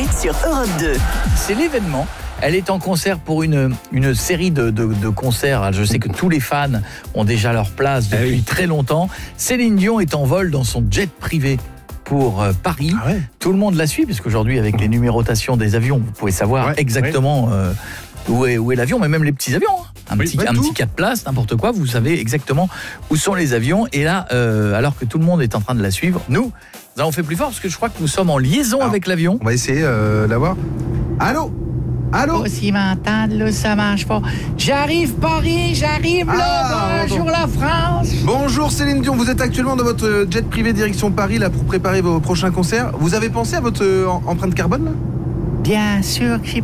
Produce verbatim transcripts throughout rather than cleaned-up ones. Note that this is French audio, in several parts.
sur Europe deux. C'est l'événement. Elle est en concert pour une, une série de, de, de concerts. Je sais que tous les fans ont déjà leur place depuis ah oui. très longtemps. Céline Dion est en vol dans son jet privé pour euh, Paris. Ah ouais. Tout le monde la suit, parce qu'aujourd'hui, avec les numérotations des avions, vous pouvez savoir ouais. exactement ouais. Euh, où est, où est l'avion, mais même les petits avions. Hein. Un, oui, petit, un petit quatre places, n'importe quoi, vous savez exactement où sont les avions. Et là, euh, alors que tout le monde est en train de la suivre, nous, nous avons fait plus fort, parce que je crois que nous sommes en liaison alors, avec l'avion. On va essayer euh, d'avoir... Allô Allô? Oh, s'ils m'entendent, là, ça marche pas. J'arrive Paris, j'arrive là, ah, bonjour la France. Bonjour Céline Dion, vous êtes actuellement dans votre jet privé direction Paris là pour préparer vos prochains concerts. Vous avez pensé à votre euh, empreinte carbone là? Bien sûr que j'ai...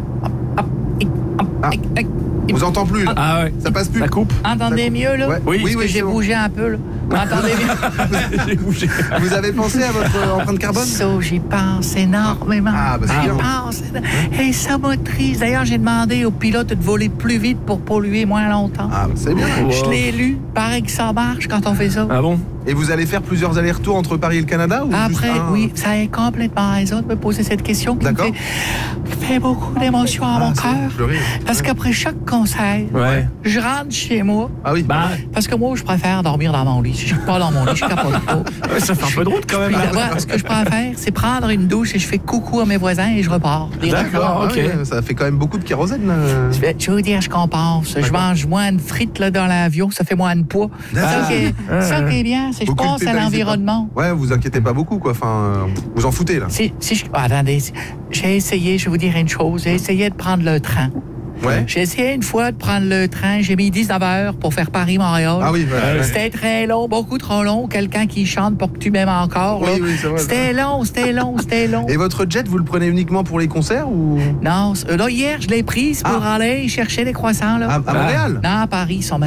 Ah. On vous entend plus là. Ah ouais. Ça passe plus. Ça coupe. Entendez ça coupe. mieux là? Ouais. Oui, oui, oui j'ai bon. bougé un peu là. Entendez bien. J'ai bougé. Vous avez pensé à votre empreinte carbone? Ça, j'y pense énormément. Ah, bah c'est j'y bien. pense. Et ça m'attriste. D'ailleurs, j'ai demandé au pilote de voler plus vite pour polluer moins longtemps. Ah, bah c'est bien. Je l'ai lu. Paraît que ça marche quand on fait ça. Ah bon? Et vous allez faire plusieurs allers-retours entre Paris et le Canada ou après, juste un... oui, ça est complètement raison de me poser cette question qui me fait, fait beaucoup d'émotions à ah, mon cœur. Parce ouais. qu'après chaque concert, ouais. je rentre chez moi. Ah oui. Bah, parce que moi, je préfère dormir dans mon lit. Si je ne suis pas dans mon lit, je capote pas. Ouais, ça fait un peu de route quand même. Puis, là, ce que je préfère, c'est prendre une douche et je fais coucou à mes voisins et je repars. D'accord, ok. Ouais, ça fait quand même beaucoup de kérosène. Là. Je, vais, je veux dire, je compense. Je mange moins de frites là, dans l'avion, ça fait moins de poids. Ça qui est, ah, ça qui est bien, c'est que je pense à l'environnement. Pas. Ouais, vous inquiétez pas beaucoup, quoi. Enfin, vous en foutez, là. Si, si je... ah, attendez, j'ai essayé, je vais vous dire une chose, j'ai essayé de prendre le train. Ouais. J'ai essayé une fois de prendre le train, j'ai mis dix-neuf heures pour faire Paris-Montréal. Ah oui, ouais, ouais. C'était très long, beaucoup trop long. Quelqu'un qui chante pour que tu m'aimes encore. Oui, oui, c'est vrai, c'était long, c'était long, c'était long. Et votre jet, vous le prenez uniquement pour les concerts ou? Non, là, hier, je l'ai prise pour ah. aller chercher des croissants. Là. À, à Montréal? Non, à Paris, ils sont